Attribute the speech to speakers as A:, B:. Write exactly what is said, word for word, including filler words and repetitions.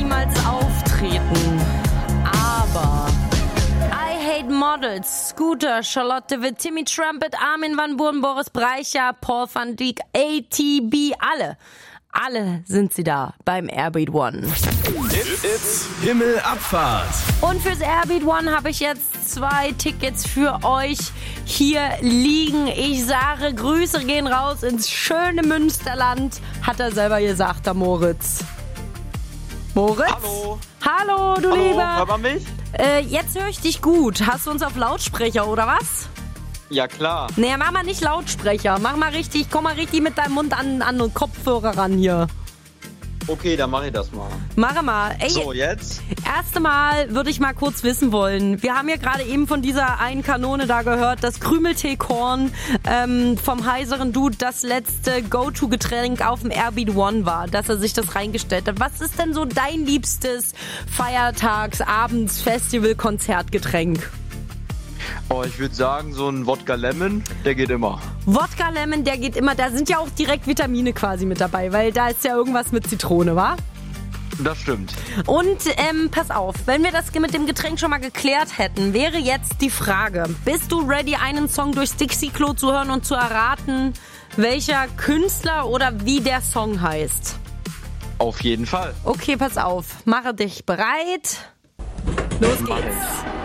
A: niemals auftreten. Aber I Hate Models, Scooter, Charlotte Witt, Timmy Trumpet, Armin van Buuren, Boris Brejcha, Paul van Dyk, A T B, alle. Alle sind sie da beim Airbeat One.
B: It's Himmelabfahrt.
A: Und fürs Airbeat One habe ich jetzt zwei Tickets für euch hier liegen. Ich sage, Grüße gehen raus ins schöne Münsterland. Hat er selber gesagt, der Moritz. Moritz?
C: Hallo.
A: Hallo, du
C: Hallo,
A: Lieber.
C: hört man mich?
A: Äh, jetzt höre ich dich gut. Hast du uns auf Lautsprecher, oder was?
C: Ja, klar.
A: Nee, mach mal nicht Lautsprecher. Mach mal richtig, komm mal richtig mit deinem Mund an, an den Kopfhörer ran hier.
C: Okay, dann mache ich das mal.
A: Mach mal. Ey,
C: So, jetzt?
A: erste Mal würde ich mal kurz wissen wollen. Wir haben ja gerade eben von dieser einen Kanone da gehört, dass Krümelteekorn ähm, vom heiseren Dude das letzte Go-To-Getränk auf dem Airbeat One war, dass er sich das reingestellt hat. Was ist denn so dein liebstes Feiertags-, Abends-, Festival-, Konzertgetränk?
C: Oh, ich würde sagen, so ein Wodka Lemon, der geht immer.
A: Wodka Lemon, der geht immer. Da sind ja auch direkt Vitamine quasi mit dabei, weil da ist ja irgendwas mit Zitrone, wa?
C: Das stimmt.
A: Und ähm, pass auf, wenn wir das mit dem Getränk schon mal geklärt hätten, wäre jetzt die Frage, bist du ready, einen Song durchs Dixie-Klo zu hören und zu erraten, welcher Künstler oder wie der Song heißt?
C: Auf jeden Fall.
A: Okay, pass auf, mache dich bereit. Los geht's.